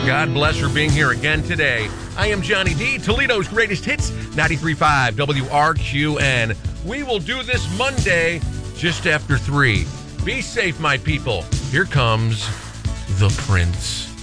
God bless for being here again today. I am Johnny D, Toledo's greatest hits, 93.5 WRQN. We will do this Monday just after 3. Be safe, my people. Here comes the Prince.